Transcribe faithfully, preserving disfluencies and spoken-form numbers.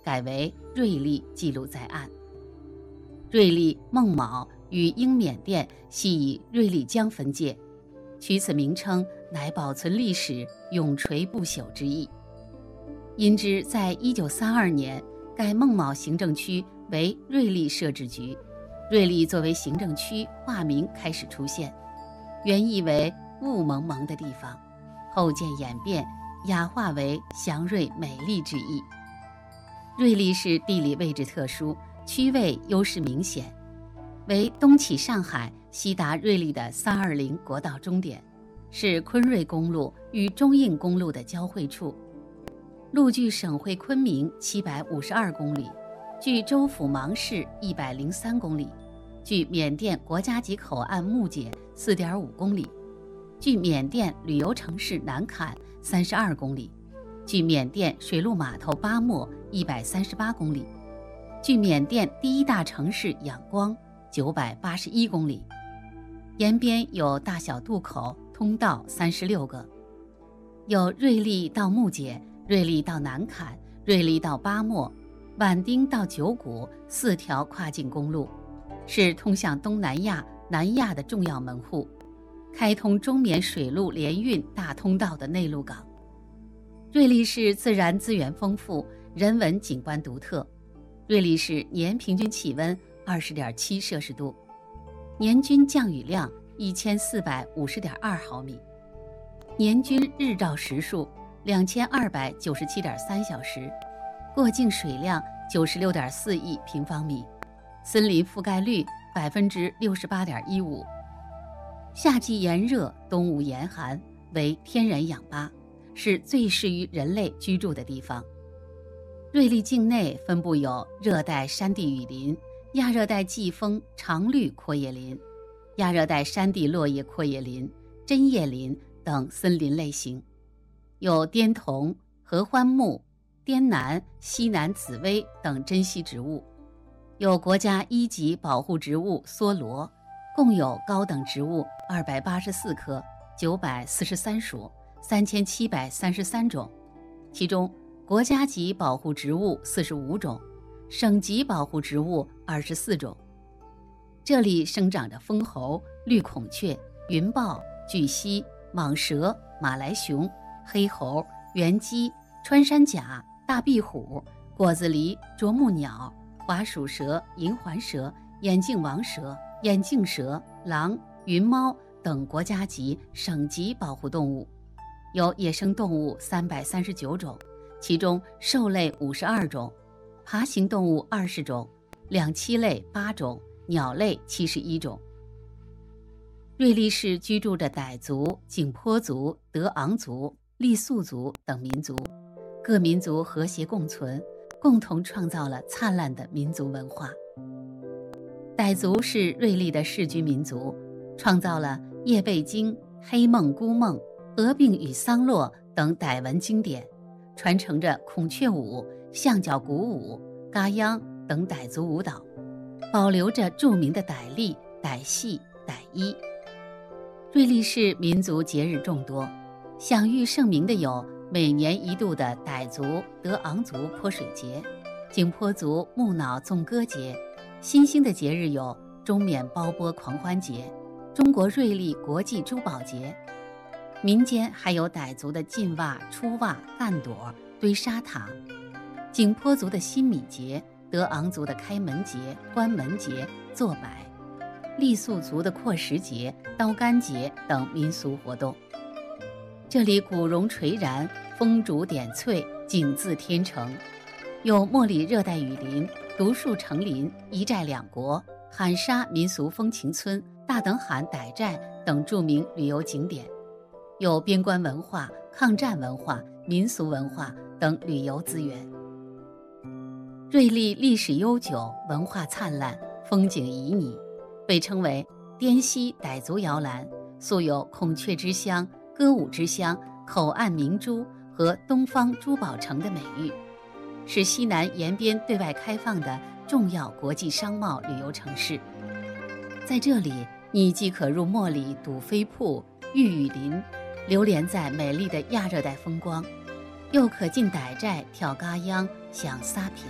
改为瑞丽记录在案。瑞丽孟卯与英缅甸系以瑞丽江分界，取此名称乃保存历史永垂不朽之意。因之在一九三二年，该孟卯行政区为瑞丽设置局，瑞丽作为行政区化名开始出现，原意为雾蒙蒙的地方，后渐演变雅化为祥瑞美丽之意。瑞丽市地理位置特殊，区位优势明显，为东起上海西达瑞丽的三二零国道终点，是昆瑞公路与中印公路的交汇处，路距省会昆明七百五十二公里，距州府芒市一百零三公里，距缅甸国家级口岸木姐四点五公里，距缅甸旅游城市南坎三十二公里，距缅甸水陆码头巴莫一百三十八公里，距缅甸第一大城市仰光九百八十一公里。沿边有大小渡口通道三十六个，有瑞丽到木姐、瑞丽到南坎、瑞丽到巴莫、畹町到九谷四条跨境公路，是通向东南亚、南亚的重要门户，开通中缅水陆联运大通道的内陆港。瑞丽市自然资源丰富，人文景观独特。瑞丽市年平均气温 二十点七摄氏度，年均降雨量一千四百五十点二毫米，年均日照时数两千二百九十七点三小时，过境水量九十六点四亿平方米，森林覆盖率百分之六十八点一五。夏季炎热，冬无严寒，为天然氧吧，是最适于人类居住的地方。瑞丽境内分布有热带山地雨林、亚热带季风常绿阔叶林、亚热带山地落叶阔叶林、针叶林等森林类型，有滇桐、合欢木、滇南、西南紫薇等珍稀植物，有国家一级保护植物梭罗，共有高等植物二百八十四棵、九百四十三属、三千七百三十三种，其中国家级保护植物四十五种，省级保护植物二十四种。这里生长着蜂猴、绿孔雀、云豹、巨蜥、蟒蛇、马来熊、黑猴、原鸡、穿山甲、大壁虎、果子狸、啄木鸟、华鼠蛇、银环蛇、眼镜王蛇、眼镜蛇、狼、云猫等国家级、省级保护动物，有野生动物三百三十九种，其中兽类五十二种，爬行动物二十种，两栖类八种，鸟类七十一种。瑞丽市居住着傣族、景颇族、德昂族、傈僳族等民族，各民族和谐共存，共同创造了灿烂的民族文化。傣族是瑞丽的世居民族，创造了《叶贝经》《黑梦孤梦》《鹅病与桑洛》等傣文经典，传承着孔雀舞、象脚鼓舞、嘎央等傣族舞蹈，保留着著名的傣历、傣戏、傣衣。瑞丽市民族节日众多，享誉盛名的有每年一度的傣族、德昂族泼水节、景颇族木脑纵歌节，新兴的节日有中缅包钵狂欢节、中国瑞丽国际珠宝节。民间还有傣族的进袜、出袜、干朵、堆沙塔，景颇族的新米节、德昂族的开门节、关门节、坐摆，傈僳族的阔石节、刀竿节等民俗活动。这里古榕垂然，风烛点翠，景自天成，有莫里热带雨林、独树成林、一寨两国、喊沙民俗风情村、大等罕傣寨等著名旅游景点，有边关文化、抗战文化、民俗文化等旅游资源。瑞丽历史悠久，文化灿烂，风景旖旎，被称为滇西傣族摇篮，素有孔雀之乡、歌舞之乡、口岸明珠和东方珠宝城的美誉，是西南沿边对外开放的重要国际商贸旅游城市。在这里，你既可入莫里睹飞瀑、玉雨林，流连在美丽的亚热带风光，又可进傣寨跳嘎央、享沙品。